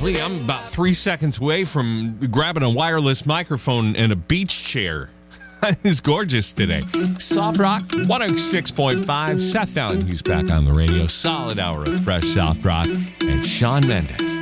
Lee, I'm about 3 seconds away from grabbing a wireless microphone and a beach chair. It's gorgeous today. Soft Rock, 106.5. Seth Allen Hughes back on the radio. Solid hour of fresh Soft Rock. And Shawn Mendes.